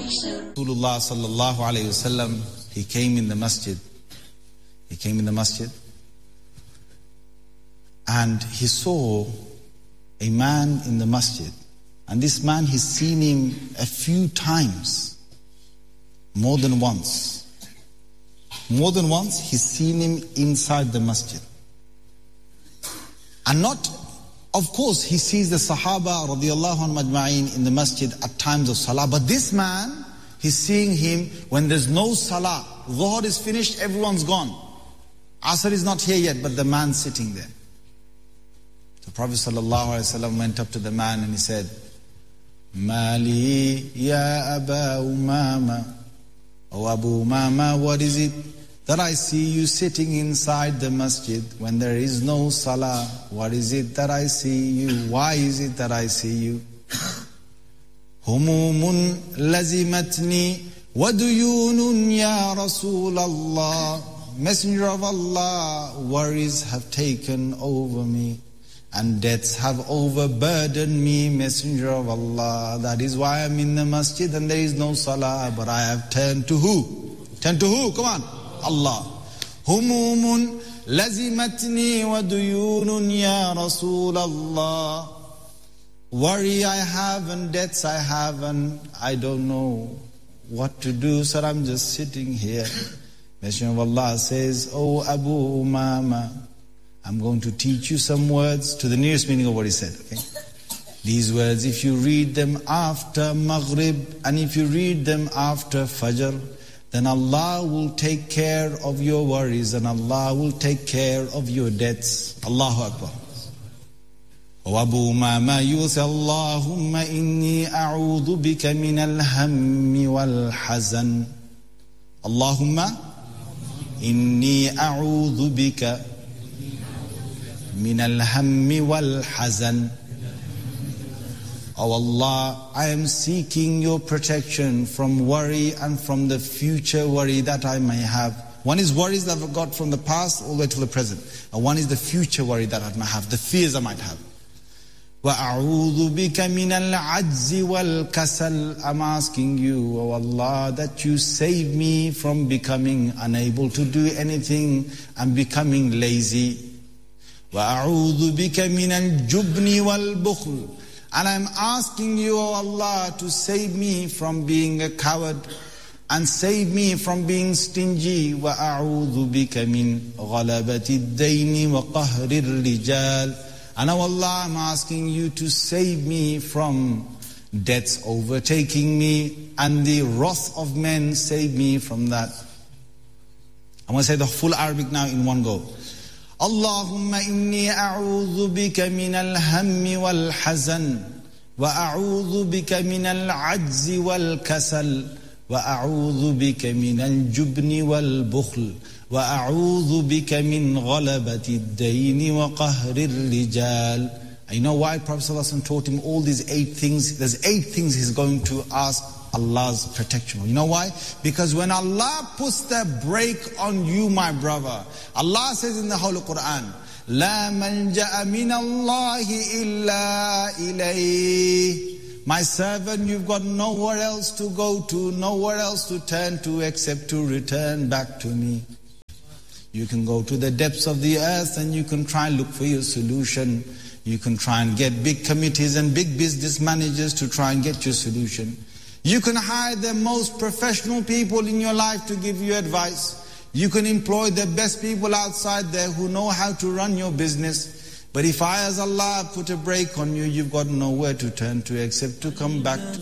Rasulullah sallallahu alayhi wasallam, he came in the masjid. He came in the masjid and he saw a man in the masjid. And this man, he's seen him a few times, more than once. More than once, he's seen him inside the masjid. And not, of course, he sees the Sahaba radiallahu anhum ajma'in in the masjid at times of salah. But this man, he's seeing him when there's no salah. Dhuhr is finished, everyone's gone. Asr is not here yet, but the man's sitting there. The Prophet sallallahu alaihi wasallam went up to the man and he said, Mali ya Aba Umama. Oh Abu Umama, what is it that I see you sitting inside the masjid when there is no salah? What is it that I see you? Why is it that I see you? Humumun lazimatni wa duyunun ya Rasulallah. Messenger of Allah, worries have taken over me and debts have overburdened me, Messenger of Allah. That is why I'm in the masjid and there is no salah. But I have turned to who? Turn to who? Come on. Allah. Humumun lazimatni wa duyunun ya Rasulallah. Worry I have and debts I have and I don't know what to do, so I'm just sitting here. Messenger of Allah says, Oh Abu Umama, I'm going to teach you some words to the nearest meaning of what he said. Okay? These words, if you read them after Maghrib and if you read them after Fajr, then Allah will take care of your worries and Allah will take care of your debts. Allahu Akbar. Oh Abu Umama, you will say, Allahumma inni a'udhu bika min al-hammi wal-hazan. Allahumma inni a'udhu bika min al-hammi wal-hazan. Oh Allah, I am seeking your protection from worry and from the future worry that I may have. One is worries that I've got from the past all the way to the present. And one is the future worry that I might have, the fears I might have. وَأَعُوذُ بِكَ مِنَ الْعَجْزِ وَالْكَسَلِ. I'm asking you, oh Allah, that you save me from becoming unable to do anything and becoming lazy. وَأَعُوذُ بِكَ مِنَ الْجُبْنِ وَالْبُخْلِ. And I'm asking you, oh Allah, to save me from being a coward and save me from being stingy. وَأَعُوذُ بِكَ مِنْ غَلَبَةِ الدَّيْنِ وَقَهْرِ الرِّجَالِ. And oh Allah, I'm asking you to save me from debts overtaking me and the wrath of men. Save me from that. I'm going to say the full Arabic now in one go. Allahumma inni a'udhu bika min al-hammi wal-hazan wa a'udhu bika min al-'ajzi wal-kasal wa a'udhu bika min al-jubni wal-bukhl وَأَعُوذُ بِكَ مِنْ غَلَبَةِ الدَّيْنِ وَقَهْرِ الرِّجَالِ. You know why Prophet ﷺ taught him all these 8 things? There's 8 things he's going to ask Allah's protection. You know why? Because when Allah puts the brake on you, my brother, Allah says in the Holy Quran, لَا مَلْجَأَ مِنَ اللَّهِ إِلَّا إِلَيْهِ. My servant, you've got nowhere else to go to, nowhere else to turn to except to return back to me. You can go to the depths of the earth and you can try and look for your solution. You can try and get big committees and big business managers to try and get your solution. You can hire the most professional people in your life to give you advice. You can employ the best people outside there who know how to run your business. But if I, as Allah, put a brake on you, you've got nowhere to turn to except to come back to.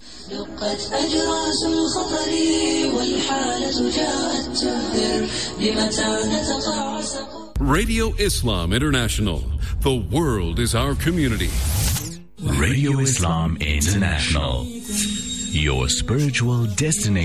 Radio Islam International. The world is our community. Radio Islam International. Your spiritual destination.